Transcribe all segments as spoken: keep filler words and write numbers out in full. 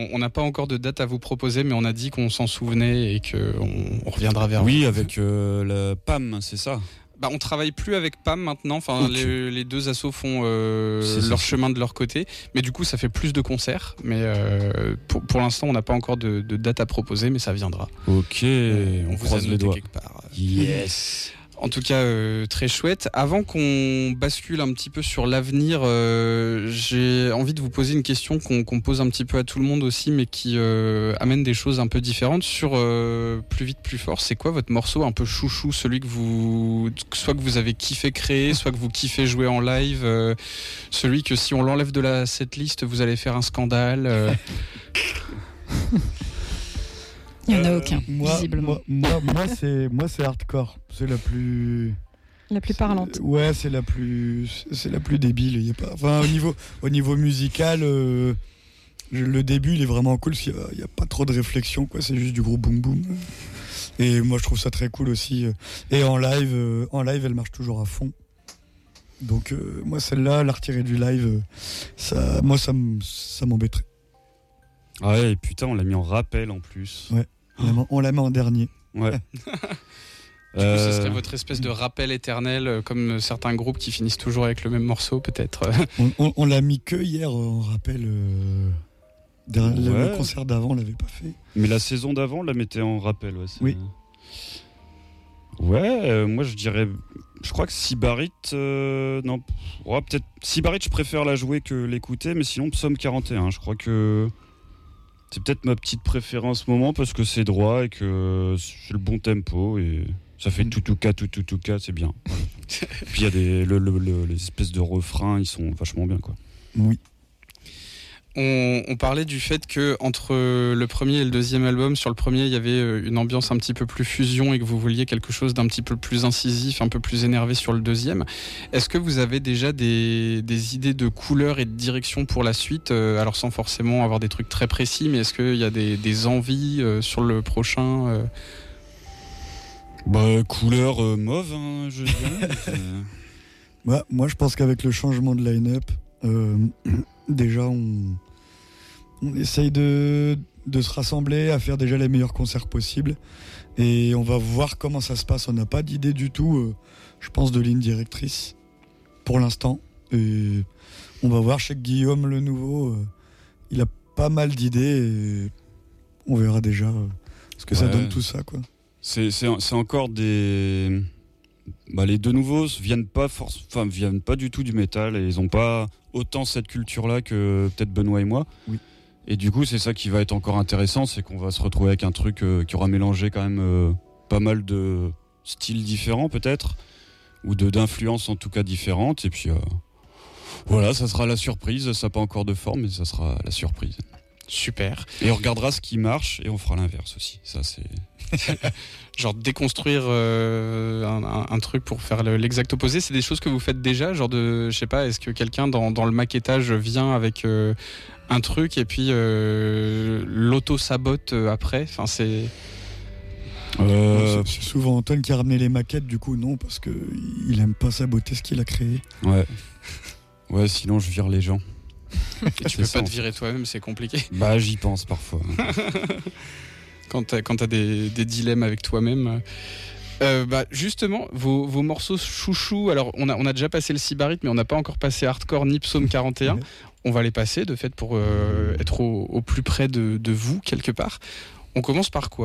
on n'a pas encore de date à vous proposer, mais on a dit qu'on s'en souvenait et qu'on on reviendra vers oui, vous. Oui, avec euh, le P A M, c'est ça. Bah, on travaille plus avec P A M maintenant. Enfin, okay. les, les deux assos font euh, leur ça. chemin de leur côté, mais du coup, ça fait plus de concerts. Mais euh, pour, pour l'instant, on n'a pas encore de, de date à proposer, mais ça viendra. Ok, euh, on, on vous croise les doigts quelque part. Yes. En tout cas, euh, très chouette. Avant qu'on bascule un petit peu sur l'avenir, euh, j'ai envie de vous poser une question qu'on, qu'on pose un petit peu à tout le monde aussi, mais qui euh, amène des choses un peu différentes. Sur euh, Plus vite, plus fort, c'est quoi votre morceau un peu chouchou, celui que vous, soit que vous avez kiffé créer, soit que vous kiffez jouer en live, euh, celui que si on l'enlève de la setlist, vous allez faire un scandale euh... Il n'y en a aucun, euh, moi, visiblement. Moi, moi, moi, c'est, moi, c'est hardcore. C'est la plus... La plus parlante. C'est, ouais, c'est la plus, c'est la plus débile. Y a pas, enfin, au niveau, au niveau musical, euh, le début, il est vraiment cool parce qu'il n'y a, a pas trop de réflexion, quoi. C'est juste du gros boum boum. Et moi, je trouve ça très cool aussi. Et en live, euh, en live, elle marche toujours à fond. Donc, euh, moi, celle-là, la retirer du live, ça, moi, ça, ça m'embêterait. Ah ouais, et putain, on l'a mis en rappel en plus. Ouais. On la met, on la met en dernier. Ouais. Du coup, ce serait votre espèce de rappel éternel, comme certains groupes qui finissent toujours avec le même morceau, peut-être. On, on, on l'a mis que hier en rappel. Euh, ouais. Le concert d'avant, on l'avait pas fait. Mais la saison d'avant, on la mettait en rappel. Ouais, c'est... Oui. Ouais, euh, moi je dirais. Je crois que Sybarite. Euh, non. Ouais, peut-être. Sybarite, je préfère la jouer que l'écouter, mais sinon, Psaume quarante et un, je crois que. C'est peut-être ma petite préférence en ce moment parce que c'est droit et que c'est le bon tempo et ça fait tout tout cas tout tout tout cas, c'est bien. Voilà. Puis il y a des le, le, le, les espèces de refrains, ils sont vachement bien quoi. Oui. On, on parlait du fait que entre le premier et le deuxième album, sur le premier il y avait une ambiance un petit peu plus fusion et que vous vouliez quelque chose d'un petit peu plus incisif, un peu plus énervé sur le deuxième. Est-ce que vous avez déjà des, des idées de couleurs et de direction pour la suite, euh, alors sans forcément avoir des trucs très précis, mais est-ce qu'il y a des, des envies euh, sur le prochain euh... Bah couleur euh, mauve, hein, je dirais. moi, moi je pense qu'avec le changement de line-up, euh, déjà on on essaye de, de se rassembler, à faire déjà les meilleurs concerts possibles. Et on va voir comment ça se passe. On n'a pas d'idée du tout, euh, je pense, de ligne directrice pour l'instant. Et on va voir chez Guillaume le nouveau. Euh, il a pas mal d'idées et on verra déjà euh, ce que ouais. ça donne tout ça, quoi. C'est, c'est, c'est encore des... Bah, les deux nouveaux viennent pas, force... enfin, viennent pas du tout du métal et ils n'ont pas autant cette culture-là que peut-être Benoît et moi. Oui. Et du coup, c'est ça qui va être encore intéressant, c'est qu'on va se retrouver avec un truc euh, qui aura mélangé quand même euh, pas mal de styles différents peut-être, ou de, d'influences en tout cas différentes. Et puis euh, voilà, ça sera la surprise. Ça n'a pas encore de forme, mais ça sera la surprise. Super. Et on regardera ce qui marche et on fera l'inverse aussi. Ça, c'est... Genre déconstruire euh, un, un, un truc pour faire le, l'exact opposé, c'est des choses que vous faites déjà, genre de, je sais pas, est-ce que quelqu'un dans, dans le maquettage vient avec euh, un truc et puis euh, l'auto-sabote après, enfin c'est... Euh... C'est, c'est souvent Antoine qui a ramené les maquettes, du coup non, parce qu'il aime pas saboter ce qu'il a créé. Ouais, ouais, sinon je vire les gens. Et tu peux pas te virer toi-même, c'est compliqué. Bah j'y pense parfois. Quand t'as, quand t'as des, des dilemmes avec toi-même. Euh, bah justement, vos, vos morceaux chouchous, alors on a, on a déjà passé le Sybarite, mais on n'a pas encore passé Hardcore ni Psaume quarante et un. Ouais. On va les passer, de fait, pour euh, être au, au plus près de, de vous, quelque part. On commence par quoi ?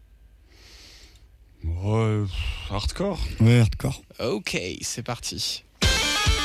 Ouais, hardcore. Ouais, hardcore. Ok, c'est parti.